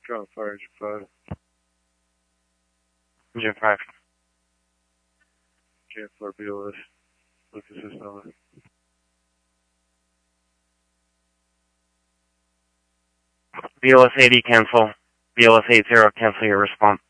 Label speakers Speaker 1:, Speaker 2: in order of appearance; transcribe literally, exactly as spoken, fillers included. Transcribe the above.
Speaker 1: Ground fire, engine five.
Speaker 2: Engine five.
Speaker 1: Jan four B O S. Lucas is number.
Speaker 2: B L S eighty cancel. B L S eighty cancel your response.